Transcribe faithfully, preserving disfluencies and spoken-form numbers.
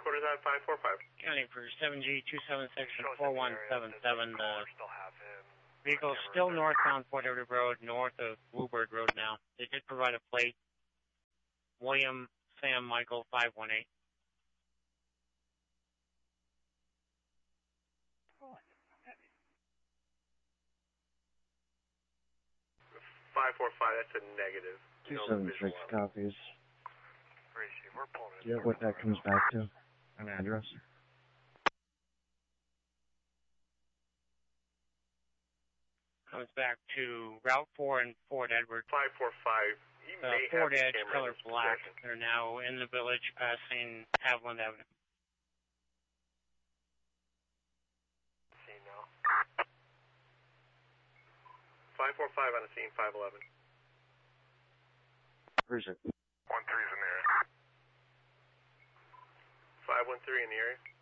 quarters at five four five. County for seven G two seven section four one seven seven. The vehicle is still northbound Port Edward Road, north of Bluebird Road now. They did provide a plate. William Sam Michael five one eight. five four five, that's a negative. two seven six copies. We're pulling Do you have what that comes back to? An address? Comes back to Route four and Fort Edward. five four five. He uh, may Fort have Edge, color black. possession. They're now in the village passing Haviland Avenue. See now. five four five on the scene, five eleven. Appreciate it. one three is in the area. five one three in the area.